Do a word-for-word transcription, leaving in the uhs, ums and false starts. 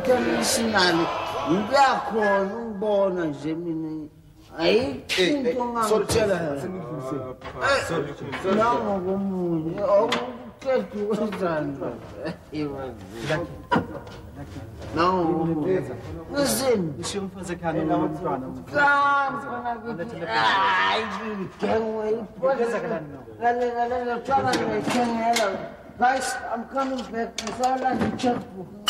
international ngiyakhona ngibona nje mina ayikho into ngangitshela sorry nawo komunye awuqeda ukwenzani no listen ishiyo mfazi ekhaya nomntwana hayi ngengwe iphoza kalala kalala tshwana ngithengela guys I'm coming back ngisala ngicheckbook